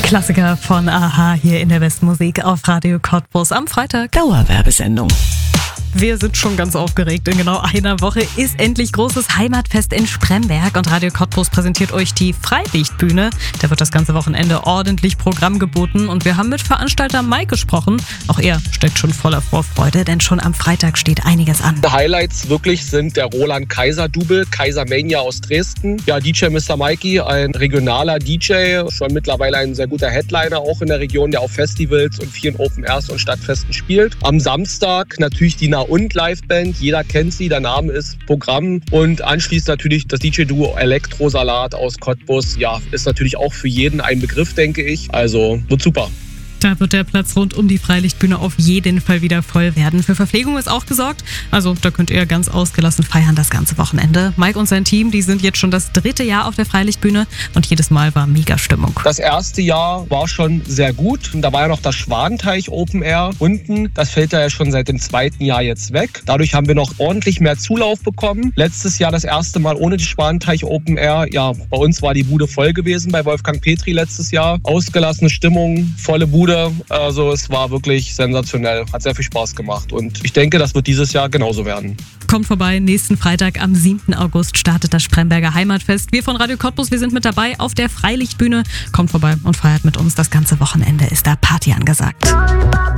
Klassiker von a-ha hier in der Westmusik auf Radio Cottbus am Freitag. Dauerwerbesendung. Wir sind schon ganz aufgeregt. In genau einer Woche ist endlich großes Heimatfest in Spremberg und Radio Cottbus präsentiert euch die Freilichtbühne. Da wird das ganze Wochenende ordentlich Programm geboten und wir haben mit Veranstalter Mike gesprochen. Auch er steckt schon voller Vorfreude, denn schon am Freitag steht einiges an. Die Highlights wirklich sind der Roland Kaiser-Double, Kaisermania aus Dresden. Ja, DJ Mr. Mikey, ein regionaler DJ, schon mittlerweile ein sehr guter Headliner auch in der Region, der auf Festivals und vielen Open Airs und Stadtfesten spielt. Am Samstag natürlich die und Liveband, jeder kennt sie, der Name ist Programm und anschließend natürlich das DJ-Duo Elektrosalat aus Cottbus. Ja, ist natürlich auch für jeden ein Begriff, denke ich, also wird super. Da wird der Platz rund um die Freilichtbühne auf jeden Fall wieder voll werden. Für Verpflegung ist auch gesorgt. Also da könnt ihr ganz ausgelassen feiern das ganze Wochenende. Mike und sein Team, die sind jetzt schon das 3. Jahr auf der Freilichtbühne und jedes Mal war mega Stimmung. Das erste Jahr war schon sehr gut. Da war ja noch das Schwanteich Open Air unten. Das fällt ja schon seit dem 2. Jahr jetzt weg. Dadurch haben wir noch ordentlich mehr Zulauf bekommen. Letztes Jahr das erste Mal ohne die Schwanteich Open Air. Ja, bei uns war die Bude voll gewesen bei Wolfgang Petri letztes Jahr. Ausgelassene Stimmung, volle Bude. Also es war wirklich sensationell, hat sehr viel Spaß gemacht und ich denke, das wird dieses Jahr genauso werden. Kommt vorbei, nächsten Freitag am 7. August startet das Spremberger Heimatfest. Wir von Radio Cottbus, wir sind mit dabei auf der Freilichtbühne. Kommt vorbei und feiert mit uns, das ganze Wochenende ist da Party angesagt.